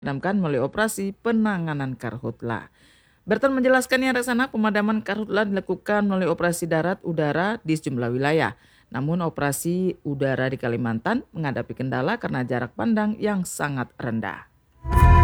dipadamkan melalui operasi penanganan karhutla. Berton menjelaskan reksana pemadaman karhutla dilakukan melalui operasi darat udara di sejumlah wilayah. Namun operasi udara di Kalimantan menghadapi kendala karena jarak pandang yang sangat rendah.